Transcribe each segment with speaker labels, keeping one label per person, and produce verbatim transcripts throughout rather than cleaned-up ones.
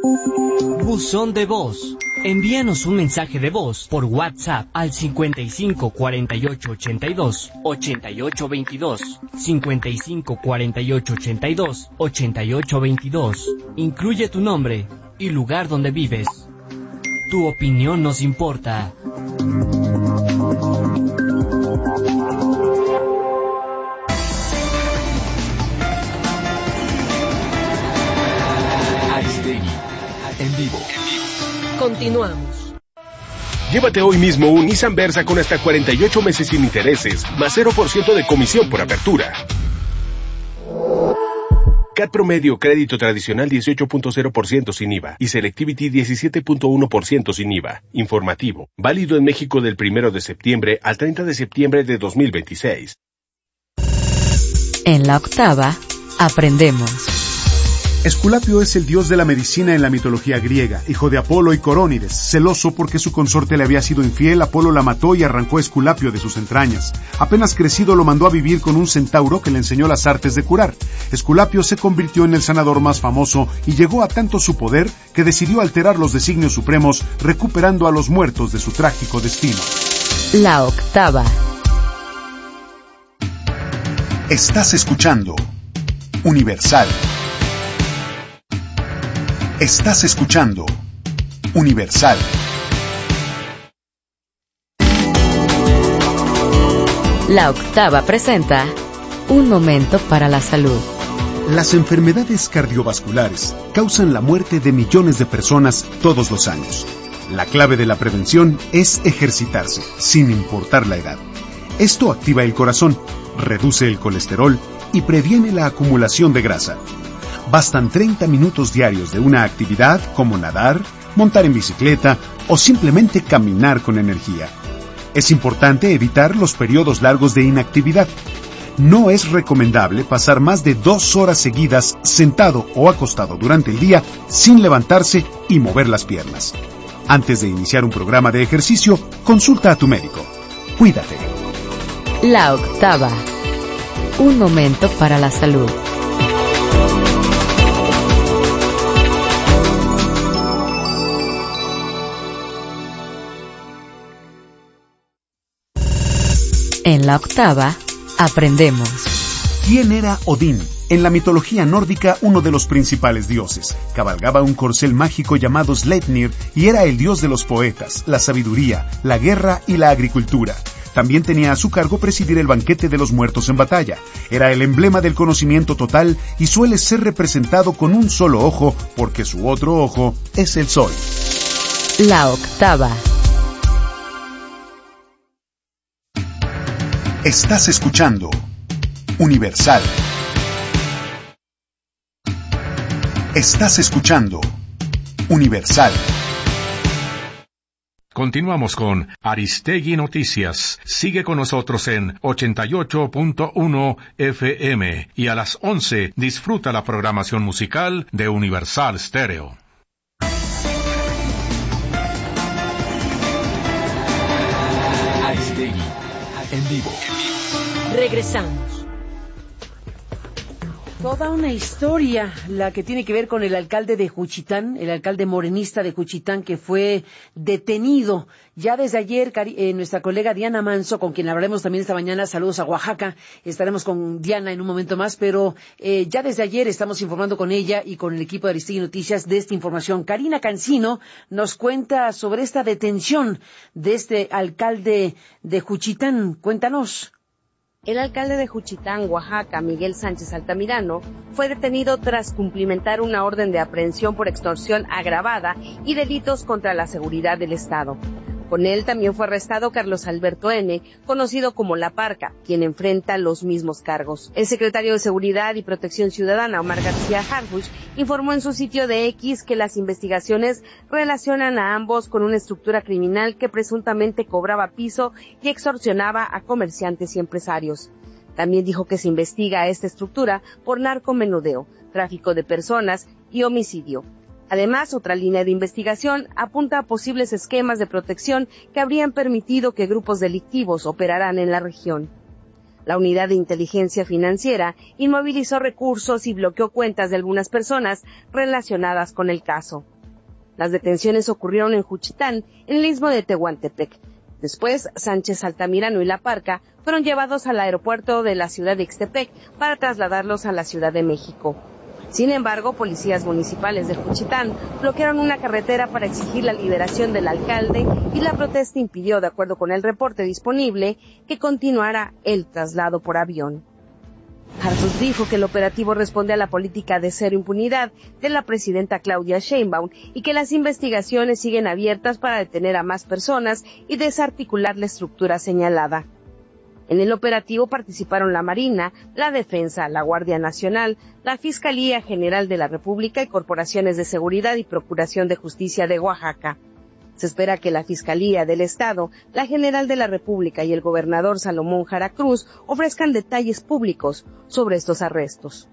Speaker 1: Buzón de voz. Envíanos un mensaje de voz por WhatsApp al cincuenta y cinco cuarenta y ocho ochenta y dos ochenta y ocho veintidós, cincuenta y cinco cuarenta y ocho ochenta y dos ochenta y ocho veintidós. Incluye tu nombre y lugar donde vives. Tu opinión nos importa.
Speaker 2: Aristegui, en vivo.
Speaker 3: Continuamos.
Speaker 4: Llévate hoy mismo un Nissan Versa con hasta cuarenta y ocho meses sin intereses, más cero por ciento de comisión por apertura. C A T promedio, crédito tradicional dieciocho punto cero por ciento sin I V A y Selectivity diecisiete punto uno por ciento sin I V A. Informativo. Válido en México del primero de septiembre al treinta de septiembre de dos mil veintiséis.
Speaker 5: En la octava, aprendemos.
Speaker 6: Esculapio es el dios de la medicina en la mitología griega, hijo de Apolo y Corónides. Celoso porque su consorte le había sido infiel, Apolo la mató y arrancó a Esculapio de sus entrañas. Apenas crecido lo mandó a vivir con un centauro que le enseñó las artes de curar. Esculapio se convirtió en el sanador más famoso y llegó a tanto su poder que decidió alterar los designios supremos, recuperando a los muertos de su trágico destino.
Speaker 5: La octava.
Speaker 7: Estás escuchando Universal. Estás escuchando Universal.
Speaker 5: La octava presenta Un momento para la salud.
Speaker 6: Las enfermedades cardiovasculares causan la muerte de millones de personas todos los años. La clave de la prevención es ejercitarse, sin importar la edad. Esto activa el corazón, reduce el colesterol y previene la acumulación de grasa. Bastan treinta minutos diarios de una actividad como nadar, montar en bicicleta o simplemente caminar con energía. Es importante evitar los periodos largos de inactividad. No es recomendable pasar más de dos horas seguidas sentado o acostado durante el día sin levantarse y mover las piernas. Antes de iniciar un programa de ejercicio, consulta a tu médico. Cuídate.
Speaker 5: La octava. Un momento para la salud. En la octava, aprendemos.
Speaker 6: ¿Quién era Odín? En la mitología nórdica, uno de los principales dioses. Cabalgaba un corcel mágico llamado Sleipnir y era el dios de los poetas, la sabiduría, la guerra y la agricultura. También tenía a su cargo presidir el banquete de los muertos en batalla. Era el emblema del conocimiento total y suele ser representado con un solo ojo porque su otro ojo es el sol.
Speaker 5: La octava.
Speaker 7: Estás escuchando Universal. Estás escuchando Universal.
Speaker 8: Continuamos con Aristegui Noticias. Sigue con nosotros en ochenta y ocho punto uno F M y a las once disfruta la programación musical de Universal Stereo.
Speaker 2: Aristegui, en vivo.
Speaker 3: Regresamos. Toda una historia, la que tiene que ver con el alcalde de Juchitán, el alcalde morenista de Juchitán, que fue detenido. Ya desde ayer, eh, nuestra colega Diana Manso, con quien hablaremos también esta mañana, saludos a Oaxaca, estaremos con Diana en un momento más, pero eh, ya desde ayer estamos informando con ella y con el equipo de Aristegui Noticias de esta información. Karina Cancino nos cuenta sobre esta detención de este alcalde de Juchitán. Cuéntanos.
Speaker 9: El alcalde de Juchitán, Oaxaca, Miguel Sánchez Altamirano, fue detenido tras cumplimentar una orden de aprehensión por extorsión agravada y delitos contra la seguridad del Estado. Con él también fue arrestado Carlos Alberto N., conocido como La Parca, quien enfrenta los mismos cargos. El secretario de Seguridad y Protección Ciudadana, Omar García Harfuch, informó en su sitio de X que las investigaciones relacionan a ambos con una estructura criminal que presuntamente cobraba piso y extorsionaba a comerciantes y empresarios. También dijo que se investiga a esta estructura por narcomenudeo, tráfico de personas y homicidio. Además, otra línea de investigación apunta a posibles esquemas de protección que habrían permitido que grupos delictivos operaran en la región. La Unidad de Inteligencia Financiera inmovilizó recursos y bloqueó cuentas de algunas personas relacionadas con el caso. Las detenciones ocurrieron en Juchitán, en el istmo de Tehuantepec. Después, Sánchez Altamirano y La Parca fueron llevados al aeropuerto de la ciudad de Ixtepec para trasladarlos a la Ciudad de México. Sin embargo, policías municipales de Juchitán bloquearon una carretera para exigir la liberación del alcalde y la protesta impidió, de acuerdo con el reporte disponible, que continuara el traslado por avión. Harfuch dijo que el operativo responde a la política de cero impunidad de la presidenta Claudia Sheinbaum y que las investigaciones siguen abiertas para detener a más personas y desarticular la estructura señalada. En el operativo participaron la Marina, la Defensa, la Guardia Nacional, la Fiscalía General de la República y corporaciones de seguridad y procuración de justicia de Oaxaca. Se espera que la Fiscalía del Estado, la General de la República y el gobernador Salomón Jara Cruz ofrezcan detalles públicos sobre estos arrestos.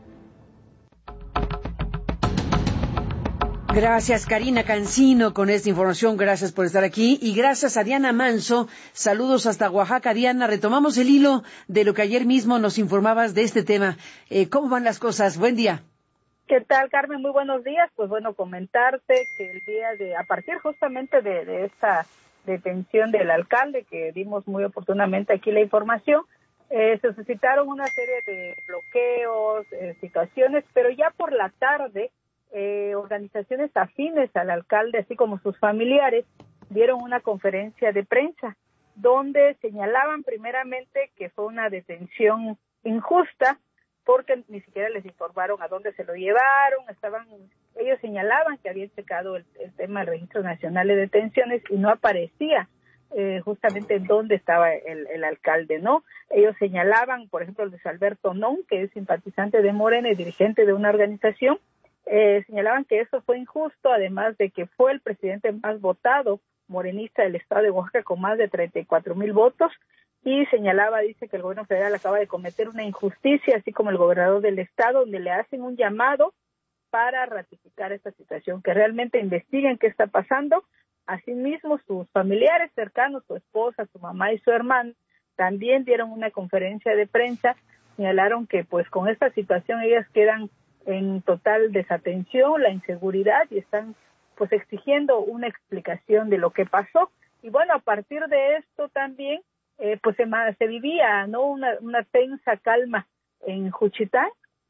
Speaker 3: Gracias, Karina Cancino, con esta información. Gracias por estar aquí. Y gracias a Diana Manso. Saludos hasta Oaxaca. Diana, retomamos el hilo de lo que ayer mismo nos informabas de este tema. Eh, ¿Cómo van las cosas? Buen día.
Speaker 10: ¿Qué tal, Carmen? Muy buenos días. Pues bueno, comentarte que el día de, a partir justamente de, de esta detención del alcalde, que dimos muy oportunamente aquí la información, eh, se suscitaron una serie de bloqueos, eh, situaciones, pero ya por la tarde, eh, organizaciones afines al alcalde, así como sus familiares, dieron una conferencia de prensa, donde señalaban primeramente que fue una detención injusta, porque ni siquiera les informaron a dónde se lo llevaron, estaban, ellos señalaban que habían checado el, el tema del Registro Nacional de Detenciones y no aparecía eh, justamente en dónde estaba el, el alcalde, ¿no? Ellos señalaban, por ejemplo, Luis Alberto Non, que es simpatizante de Morena y dirigente de una organización, eh, señalaban que eso fue injusto, además de que fue el presidente más votado morenista del estado de Oaxaca con más de treinta y cuatro mil votos, y señalaba, dice que el gobierno federal acaba de cometer una injusticia, así como el gobernador del estado, donde le hacen un llamado para ratificar esta situación, que realmente investiguen qué está pasando. Asimismo, sus familiares cercanos, su esposa, su mamá y su hermano, también dieron una conferencia de prensa, señalaron que pues con esta situación ellas quedan en total desatención, la inseguridad, y están pues exigiendo una explicación de lo que pasó. Y bueno, a partir de esto también, Eh, pues se, se vivía no una, una tensa calma en Juchitán,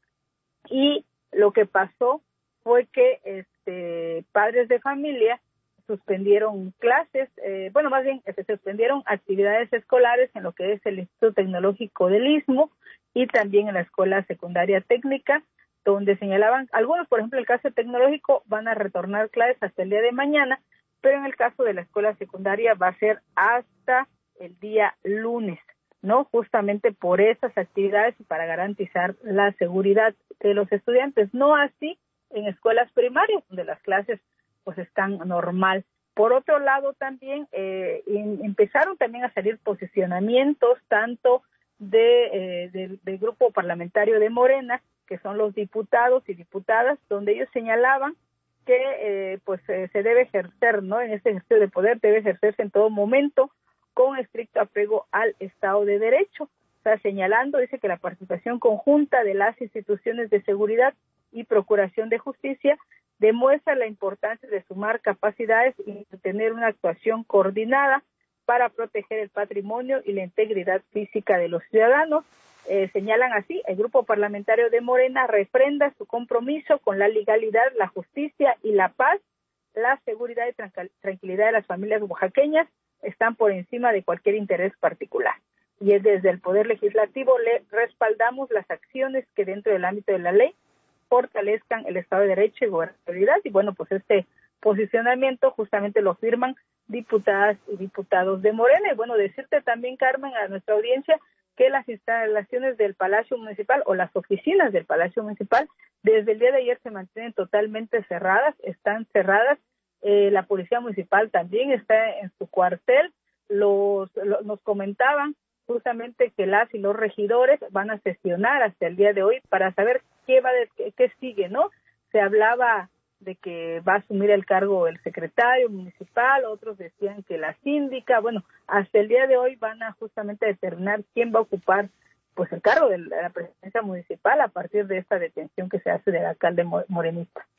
Speaker 10: y lo que pasó fue que este padres de familia suspendieron clases, eh, bueno, más bien se suspendieron actividades escolares en lo que es el Instituto Tecnológico del Istmo y también en la Escuela Secundaria Técnica, donde señalaban, algunos, por ejemplo, el caso tecnológico van a retornar clases hasta el día de mañana, pero en el caso de la escuela secundaria va a ser hasta el día lunes, ¿no? Justamente por esas actividades y para garantizar la seguridad de los estudiantes. No así en escuelas primarias, donde las clases pues están normal. Por otro lado, también eh, in, empezaron también a salir posicionamientos tanto de, eh, del, del grupo parlamentario de Morena, que son los diputados y diputadas, donde ellos señalaban que eh, pues eh, se debe ejercer, ¿no? En este ejercicio de poder debe ejercerse en todo momento con estricto apego al Estado de Derecho. O sea, señalando, dice que la participación conjunta de las instituciones de seguridad y procuración de justicia demuestra la importancia de sumar capacidades y tener una actuación coordinada para proteger el patrimonio y la integridad física de los ciudadanos. Eh, señalan así, el grupo parlamentario de Morena refrenda su compromiso con la legalidad, la justicia y la paz. La seguridad y tranquilidad de las familias oaxaqueñas están por encima de cualquier interés particular. Y es desde el Poder Legislativo le respaldamos las acciones que dentro del ámbito de la ley fortalezcan el Estado de Derecho y gobernabilidad. Y bueno, pues este posicionamiento justamente lo firman diputadas y diputados de Morena. Y bueno, decirte también, Carmen, a nuestra audiencia, que las instalaciones del Palacio Municipal o las oficinas del Palacio Municipal desde el día de ayer se mantienen totalmente cerradas, están cerradas. Eh, la Policía Municipal también está en su cuartel. Los, lo, nos comentaban justamente que las y los regidores van a sesionar hasta el día de hoy para saber qué va de, qué, qué sigue, ¿no? Se hablaba de que va a asumir el cargo el secretario municipal, otros decían que la síndica. Bueno, hasta el día de hoy van a justamente determinar quién va a ocupar pues el cargo de la presidencia municipal a partir de esta detención que se hace del alcalde morenista.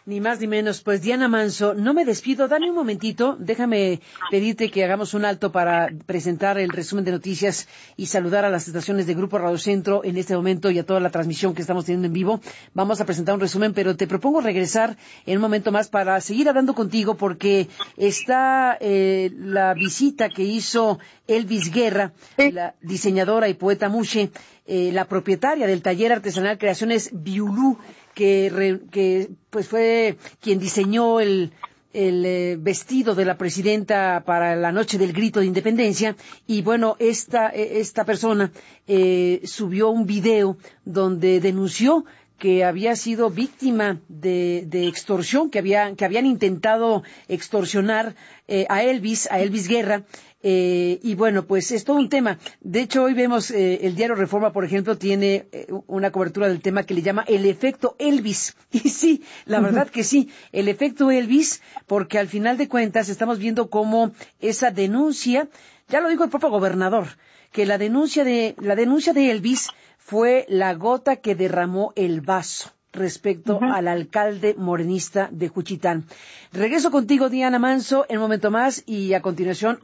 Speaker 3: Ni más ni menos. Pues Diana Manso, no me despido, dame un momentito, déjame pedirte que hagamos un alto para presentar el resumen de noticias y saludar a las estaciones de Grupo Radio Centro en este momento y a toda la transmisión que estamos teniendo en vivo. Vamos a presentar un resumen, pero te propongo regresar en un momento más para seguir hablando contigo porque está eh, la visita que hizo Elvis Guerra, la diseñadora y poeta Mushe, eh, la propietaria del taller artesanal Creaciones Biulú, que, re, que pues fue quien diseñó el, el eh, vestido de la presidenta para la noche del grito de independencia. Y bueno, esta, esta persona eh, subió un video donde denunció que había sido víctima de, de extorsión, que, había, que habían intentado extorsionar eh, a Elvis, a Elvis Guerra. Eh, y bueno, pues es todo un tema. De hecho, hoy vemos eh, el diario Reforma, por ejemplo, tiene eh, una cobertura del tema que le llama el efecto Elvis. Y sí, la verdad que sí, el efecto Elvis, porque al final de cuentas estamos viendo cómo esa denuncia, ya lo dijo el propio gobernador, que la denuncia de, la denuncia de Elvis fue la gota que derramó el vaso respecto uh-huh. al alcalde morenista de Juchitán. Regreso contigo, Diana Manso, en un momento más y a continuación